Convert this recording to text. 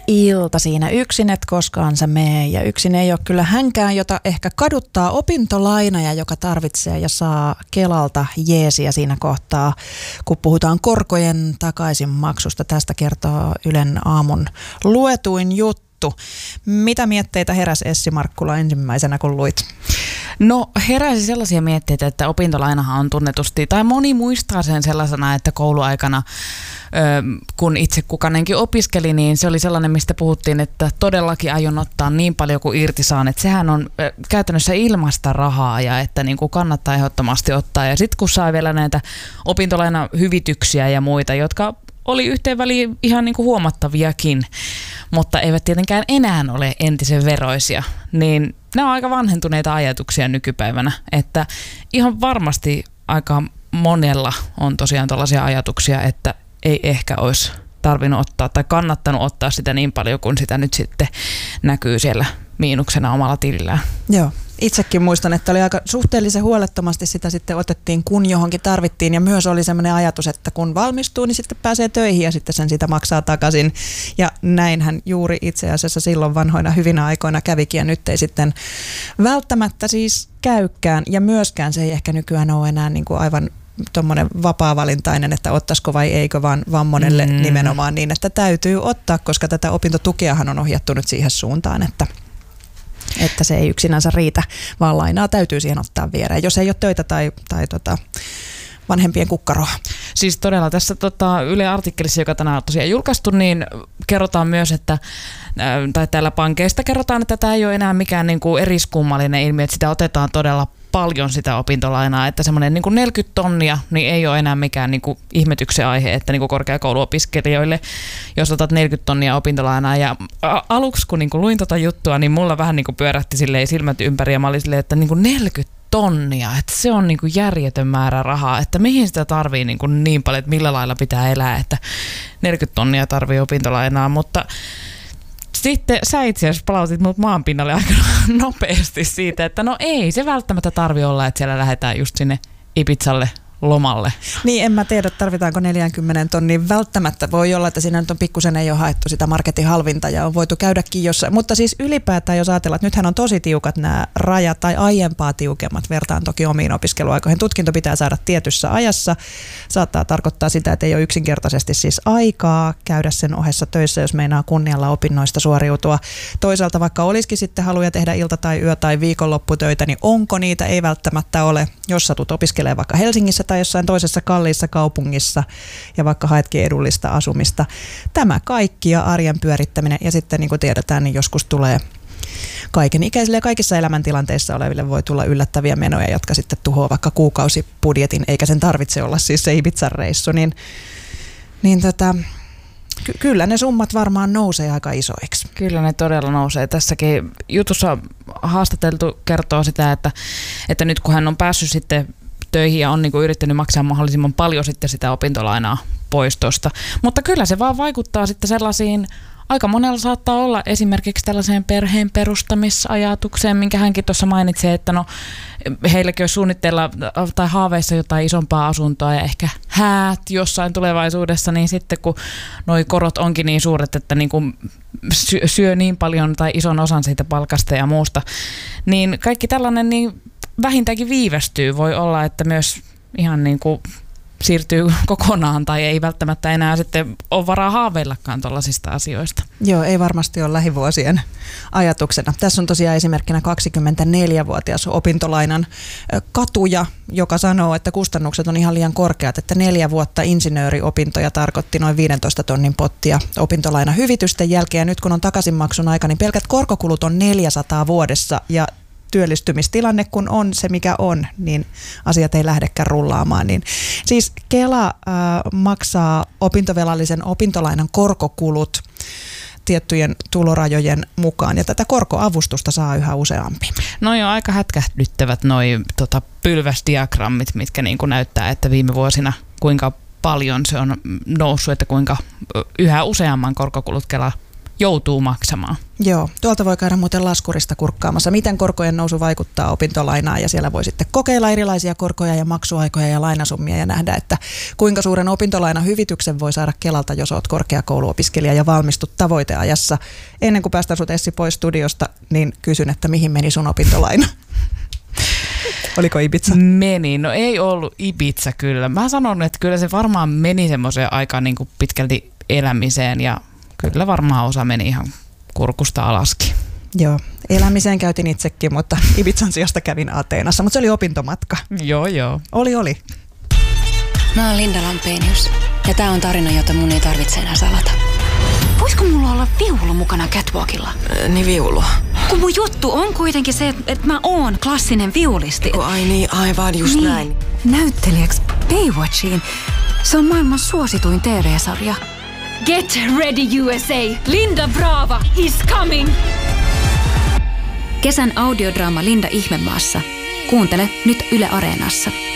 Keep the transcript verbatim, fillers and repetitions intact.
ilta siinä. Yksin et koskaan sä mee ja yksin ei ole kyllä hänkään, jota ehkä kaduttaa opintolaina ja joka tarvitsee ja saa Kelalta jeesiä siinä kohtaa, kun puhutaan korkojen takaisinmaksusta. Tästä kertoo Ylen aamun luetuin juttu. Mitä mietteitä heräsi Essi Markkula ensimmäisenä, kun luit? No heräsi sellaisia mietteitä, että opintolainahan on tunnetusti, tai moni muistaa sen sellaisena, että kouluaikana, kun itse kukanenkin opiskeli, niin se oli sellainen, mistä puhuttiin, että todellakin aion ottaa niin paljon kuin irti saan. Että sehän on käytännössä ilmasta rahaa ja että niin kuin kannattaa ehdottomasti ottaa. Ja sitten kun saa vielä näitä opintolainahyvityksiä ja muita, jotka oli yhteen väliin ihan niin kuin huomattaviakin, mutta eivät tietenkään enää ole entisen veroisia, niin ne on aika vanhentuneita ajatuksia nykypäivänä, että ihan varmasti aika monella on tosiaan tällaisia ajatuksia, että ei ehkä olisi tarvinnut ottaa tai kannattanut ottaa sitä niin paljon, kun sitä nyt sitten näkyy siellä miinuksena omalla tilillään. Joo. Itsekin muistan, että oli aika suhteellisen huolettomasti sitä sitten otettiin, kun johonkin tarvittiin. Ja myös oli sellainen ajatus, että kun valmistuu, niin sitten pääsee töihin ja sitten sen sitä maksaa takaisin. Ja näinhän juuri itse asiassa silloin vanhoina hyvinä aikoina kävikin. Ja nyt ei sitten välttämättä siis käykään. Ja myöskään se ei ehkä nykyään ole enää niin kuin aivan tuommoinen vapaa-valintainen, että ottaisiko vai eikö, vaan, vaan monelle mm. nimenomaan niin, että täytyy ottaa, koska tätä opintotukeahan on ohjattu nyt siihen suuntaan, että että se ei yksinänsä riitä, vaan lainaa täytyy siihen ottaa viereen, jos ei ole töitä tai, tai tota, vanhempien kukkaroa. Siis todella tässä tota, Yle artikkelissa, joka tänään on tosiaan julkaistu, niin kerrotaan myös, että tai täällä pankeista kerrotaan, että tämä ei ole enää mikään niin kuin eriskummallinen ilmiö, että sitä otetaan todella paljon sitä opintolainaa, että semmoinen niin kuin neljäkymmentä tonnia niin ei ole enää mikään niin kuin ihmetyksen aihe, että niin kuin korkeakouluopiskelijoille, jos otat neljäkymmentä tonnia opintolainaa. Ja aluksi kun niin kuin luin tota juttua, niin mulla vähän niin kuin pyörähti silleen silmät ympäri ja mä olin silleen, että niin kuin neljäkymmentä tonnia, että se on niin kuin järjetön määrä rahaa, että mihin sitä tarvii niin, kuin niin paljon, että millä lailla pitää elää, että neljäkymmentä tonnia tarvii opintolainaa, mutta sitten sä itse asiassa palautit mut maanpinnalle aika nopeasti siitä, että no ei se välttämättä tarvi olla, että siellä lähdetään just sinne Ibizalle lomalle. Niin, en mä tiedä, tarvitaanko neljäkymmentä tonnia välttämättä. Voi olla, että siinä nyt on pikkusen ei ole haettu sitä marketin halvinta ja on voitu käydäkin jossain. Mutta siis ylipäätään, jos ajatellaan, että nythän on tosi tiukat nämä rajat tai aiempaa tiukemmat, vertaan toki omiin opiskeluaikoihin. Tutkinto pitää saada tietyssä ajassa. Saattaa tarkoittaa sitä, että ei ole yksinkertaisesti siis aikaa käydä sen ohessa töissä, jos meinaa kunnialla opinnoista suoriutua. Toisaalta vaikka olisikin sitten haluja tehdä ilta- tai yö- tai viikonlopputöitä, niin onko niitä? Ei välttämättä ole. Jos satut opiskelemaan vaikka Helsingissä tai jossain toisessa kalliissa kaupungissa ja vaikka haetkin edullista asumista. Tämä kaikki ja arjen pyörittäminen ja sitten niin kuin tiedetään, niin joskus tulee kaiken ikäisille ja kaikissa elämäntilanteissa oleville voi tulla yllättäviä menoja, jotka sitten tuhoaa vaikka kuukausibudjetin, eikä sen tarvitse olla siis se Ibizan reissu, niin, niin tota, ky- kyllä ne summat varmaan nousee aika isoiksi. Kyllä ne todella nousee. Tässäkin jutussa haastateltu kertoo sitä, että, että nyt kun hän on päässyt sitten töihin ja on niin kuin yrittänyt maksaa mahdollisimman paljon sitten sitä opintolainaa pois tuosta. Mutta kyllä se vaan vaikuttaa sitten sellaisiin, aika monella saattaa olla esimerkiksi tällaiseen perheen perustamisajatukseen, minkä hänkin tuossa mainitsi, että no heilläkin olisi suunnitteilla tai haaveissa jotain isompaa asuntoa ja ehkä häät jossain tulevaisuudessa, niin sitten kun noi korot onkin niin suuret, että niin kuin syö niin paljon tai ison osan siitä palkasta ja muusta, niin kaikki tällainen niin vähintäänkin viivästyy. Voi olla, että myös ihan niin kuin siirtyy kokonaan tai ei välttämättä enää sitten ole varaa haaveillakaan tuollaisista asioista. Joo, ei varmasti ole lähivuosien ajatuksena. Tässä on tosiaan esimerkkinä kaksikymmentäneljävuotias opintolainan katuja, joka sanoo, että kustannukset on ihan liian korkeat, että neljä vuotta insinööriopintoja tarkoitti noin viidentoista tonnin pottia opintolainahyvitysten jälkeen. Ja nyt kun on takaisinmaksun aika, niin pelkät korkokulut on neljäsataa vuodessa ja työllistymistilanne kun on se mikä on, niin asiat ei lähdekään rullaamaan. Niin, siis Kela äh, maksaa opintovelallisen opintolainan korkokulut tiettyjen tulorajojen mukaan, ja tätä korkoavustusta saa yhä useampi. No joo, aika hätkähdyttävät noi tota, pylväsdiagrammit, mitkä niin kuin näyttää, että viime vuosina kuinka paljon se on noussut, että kuinka yhä useamman korkokulut Kela joutuu maksamaan. Joo, tuolta voi käydä muuten laskurista kurkkaamassa, miten korkojen nousu vaikuttaa opintolainaan, ja siellä voi sitten kokeilla erilaisia korkoja ja maksuaikoja ja lainasummia ja nähdä, että kuinka suuren opintolainahyvityksen voi saada Kelalta, jos olet korkeakouluopiskelija ja valmistut tavoiteajassa. Ennen kuin päästään sut Essi pois studiosta, niin kysyn, että mihin meni sun opintolaina? Oliko Ibiza? Meni. No ei ollut Ibiza kyllä. Mä sanon, että kyllä se varmaan meni semmoiseen aikaan niin kuin pitkälti elämiseen ja kyllä varmaan osa meni ihan kurkusta alaskin. Joo, elämiseen käytin itsekin, mutta Ibizan sijasta kävin Ateenassa, mutta se oli opintomatka. Joo, joo. Oli, oli. Mä oon Linda Lampenius ja tää on tarina, jota mun ei tarvitse enää salata. Voisiko mulla olla viulu mukana catwalkilla? Äh, niin viulu. Kun mun juttu on kuitenkin se, että mä oon klassinen viulisti. Kun ai niin, aivan just niin. näin. Näyttelijäksi Baywatchiin. Se on maailman suosituin T V-sarja. Get ready U S A! Linda Brava is coming! Kesän audiodraama Linda Ihmemaassa. Kuuntele nyt Yle Areenassa.